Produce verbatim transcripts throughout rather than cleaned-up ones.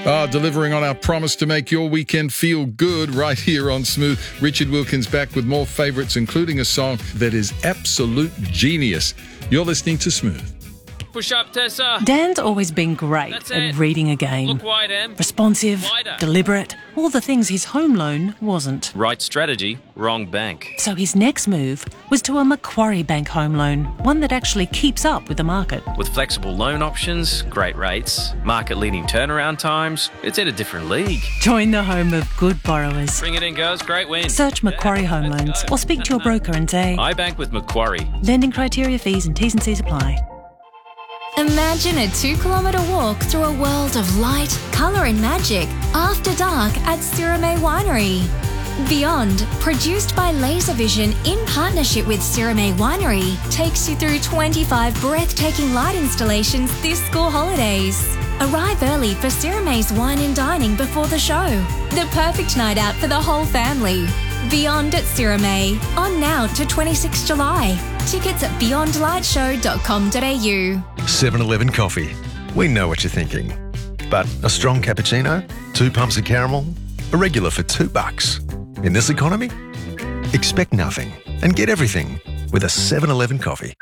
Ah, delivering on our promise to make your weekend feel good right here on Smooth. Richard Wilkins back with more favourites, including a song that is absolute genius. You're listening to Smooth. Push up, Tessa. Dan's always been great That's at it. reading a game. Look wide, Em. Responsive, Wider. deliberate, all the things his home loan wasn't. Right strategy, wrong bank. So his next move was to a Macquarie Bank home loan, one that actually keeps up with the market. With flexible loan options, great rates, market-leading turnaround times, it's in a different league. Join the home of good borrowers. Bring it in, girls. Great win. Search Macquarie Home let's Loans go. or speak to your broker and say, I bank with Macquarie. lending criteria, fees and T's and C's apply. Imagine a two-kilometre walk through a world of light, colour and magic after dark at Sirame Winery. Beyond, produced by Laservision in partnership with Sirame Winery, takes you through twenty-five breathtaking light installations this school holidays. Arrive early for Sirame's wine and dining before the show. The perfect night out for the whole family. Beyond at Sirame, on now to twenty-sixth July. Tickets at beyond light show dot com dot a u. seven eleven Coffee. We know what you're thinking. But a strong cappuccino? Two pumps of caramel? A regular for two bucks? In this economy? Expect nothing and get everything with a seven eleven Coffee.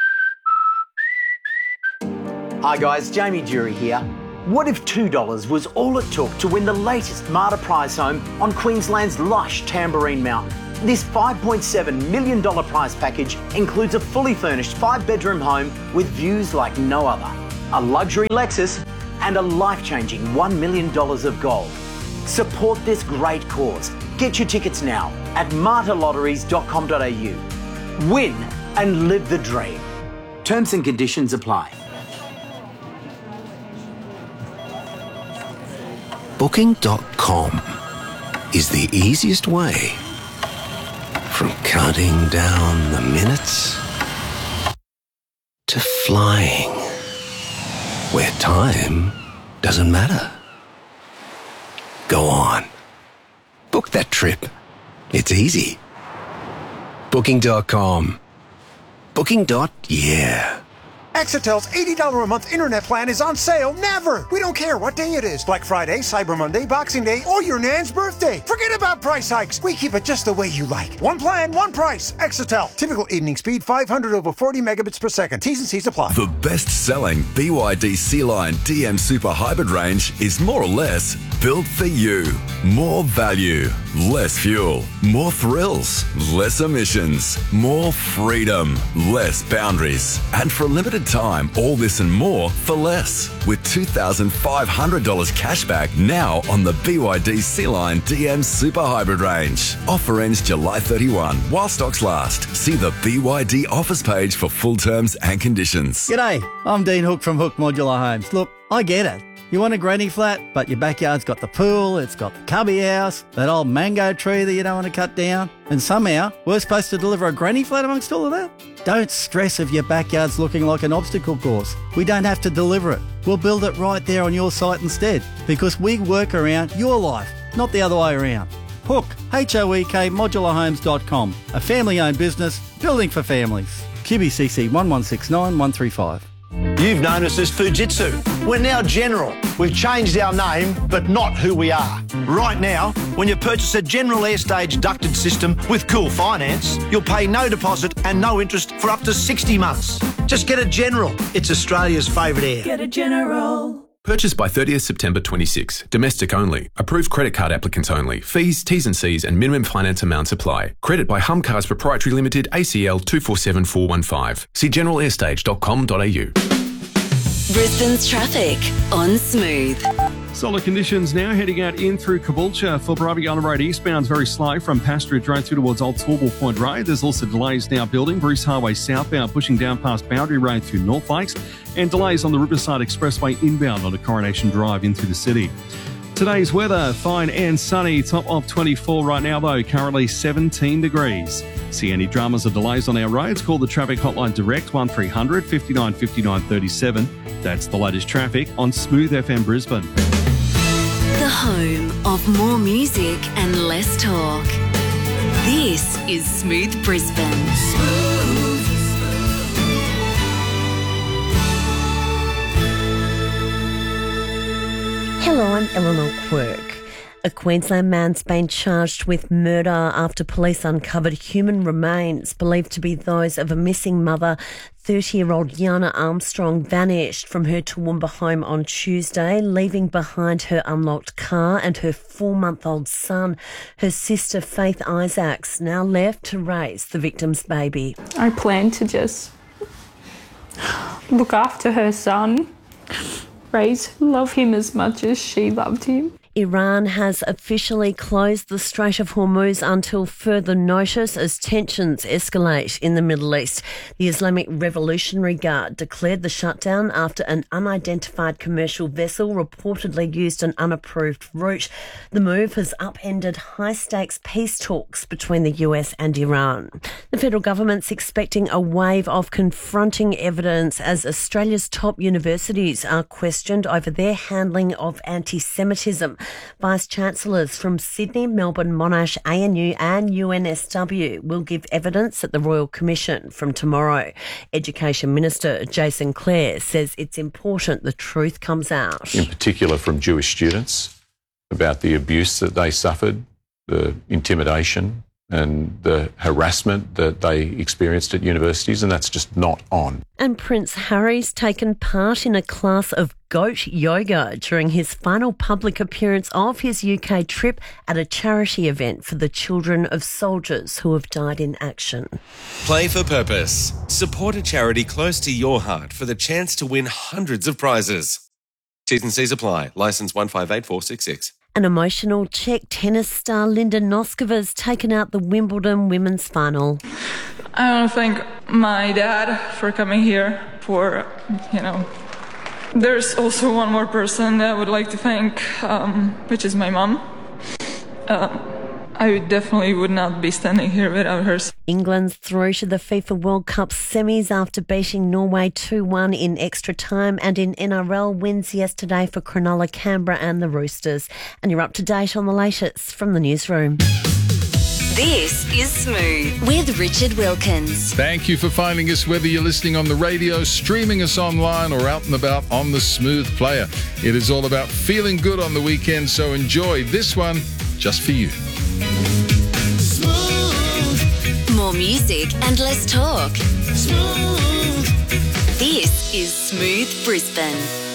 Hi guys, Jamie Dury here. What if two dollars was all it took to win the latest Marta prize home on Queensland's lush Tamborine Mountain? This five point seven million dollars prize package includes a fully furnished five-bedroom home with views like no other, a luxury Lexus and a life-changing one million dollars of gold. Support this great cause. Get your tickets now at marta lotteries dot com dot a u. Win and live the dream. Terms and conditions apply. Booking dot com is the easiest way from counting down the minutes to flying where time doesn't matter. Go on. Book that trip. It's easy. Booking dot com. Booking. Yeah. Exitel's eighty dollars a month internet plan is on sale never. We don't care what day it is. Black Friday, Cyber Monday, Boxing Day, or your nan's birthday. Forget about price hikes. We keep it just the way you like. One plan, one price. Exitel. Typical evening speed five hundred over forty megabits per second. T's and C's apply. The best-selling B Y D C-Line D M Super Hybrid range is more or less built for you. More value, less fuel, more thrills, less emissions, more freedom, less boundaries. And for a limited time, all this and more for less. With two thousand five hundred dollars cashback now on the B Y D C-Line D M Super Hybrid range. Offer ends July thirty-first while stocks last. See the B Y D offers page for full terms and conditions. G'day, I'm Dean Hook from Hook Modular Homes. Look, I get it. You want a granny flat, but your backyard's got the pool, it's got the cubby house, that old mango tree that you don't want to cut down, and somehow we're supposed to deliver a granny flat amongst all of that? Don't stress if your backyard's looking like an obstacle course. We don't have to deliver it. We'll build it right there on your site instead, because we work around your life, not the other way around. Hook, H O E K, modular homes dot com, a family-owned business building for families. Q B C C one one six nine one three five. You've known us as Fujitsu. We're now General. We've changed our name, but not who we are. Right now, when you purchase a General Airstage ducted system with Cool Finance, you'll pay no deposit and no interest for up to sixty months. Just get a General. It's Australia's favourite air. Get a General. Purchase by thirtieth September twenty-six. Domestic only. Approved credit card applicants only. Fees, T's and C's and minimum finance amounts apply. Credit by Humcars Proprietary Limited, A C L two four seven four one five. See general airstage dot com dot a u. Brisbane's traffic on Smooth. Solid conditions now heading out in through Caboolture for Barabie Island Road eastbound, very slow from Pasturage Road through towards Old Toorbul Point Road. There's also delays now building. Bruce Highway southbound pushing down past Boundary Road through North Lakes, and delays on the Riverside Expressway inbound onto Coronation Drive into the city. Today's weather, fine and sunny, top of twenty-four right now though, currently seventeen degrees. See any dramas or delays on our roads, call the traffic hotline direct one three hundred fifty-nine fifty-nine thirty-seven. That's the latest traffic on Smooth F M Brisbane. The home of more music and less talk. This is Smooth Brisbane. Smooth. Hello, I'm Eleanor Quirk. A Queensland man's been charged with murder after police uncovered human remains believed to be those of a missing mother. thirty-year-old Yana Armstrong vanished from her Toowoomba home on Tuesday, leaving behind her unlocked car and her four-month-old son. Her sister, Faith Isaacs, now left to raise the victim's baby. I plan to just look after her son, raise, love him as much as she loved him. Iran has officially closed the Strait of Hormuz until further notice as tensions escalate in the Middle East. The Islamic Revolutionary Guard declared the shutdown after an unidentified commercial vessel reportedly used an unapproved route. The move has upended high-stakes peace talks between the U S and Iran. The federal government's expecting a wave of confronting evidence as Australia's top universities are questioned over their handling of anti-Semitism. Vice-Chancellors from Sydney, Melbourne, Monash, A N U and U N S W will give evidence at the Royal Commission from tomorrow. Education Minister Jason Clare says it's important the truth comes out. In particular from Jewish students about the abuse that they suffered, the intimidation and the harassment that they experienced at universities, and that's just not on. And Prince Harry's taken part in a class of goat yoga during his final public appearance of his U K trip at a charity event for the children of soldiers who have died in action. Play for purpose. Support a charity close to your heart for the chance to win hundreds of prizes. T's and C's apply. Licence one five eight four six six. An emotional Czech tennis star Linda Noskova's taken out the Wimbledon women's final. I want to thank my dad for coming here, for, you know, there's also one more person that I would like to thank, um, which is my mum. Uh, I definitely would not be standing here without her. England's through to the FIFA World Cup semis after beating Norway two one in extra time, and in N R L wins yesterday for Cronulla, Canberra and the Roosters. And you're up to date on the latest from the newsroom. This is Smooth with Richard Wilkins. Thank you for finding us, whether you're listening on the radio, streaming us online, or out and about on the Smooth player. It is all about feeling good on the weekend, so enjoy this one just for you. Smooth. More music and less talk. Smooth. This is Smooth Brisbane.